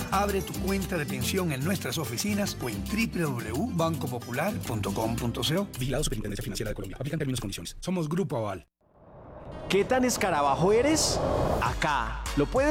Abre tu cuenta de pensión en nuestras oficinas o en www.bancopopular.com.co. Vigilado Superintendencia Financiera de Colombia. Aplican términos y condiciones. Somos Grupo Aval. ¿Qué tan escarabajo eres? Acá lo puedes